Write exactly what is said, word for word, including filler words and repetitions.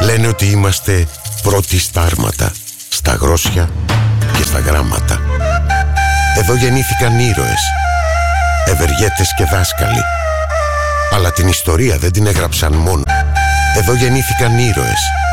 Λένε ότι είμαστε πρώτοι στα άρματα, στα γρόσια και στα γράμματα. Εδώ γεννήθηκαν ήρωες, ευεργέτες και δάσκαλοι. Αλλά την ιστορία δεν την έγραψαν μόνο. Εδώ γεννήθηκαν ήρωες,